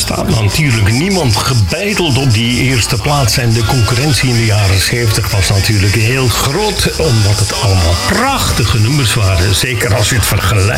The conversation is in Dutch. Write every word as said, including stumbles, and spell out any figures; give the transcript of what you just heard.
staat natuurlijk niemand gebeiteld op die eerste plaats. En de concurrentie in de jaren zeventig was natuurlijk heel groot, omdat het allemaal prachtige nummers waren. Zeker als je het vergelijkt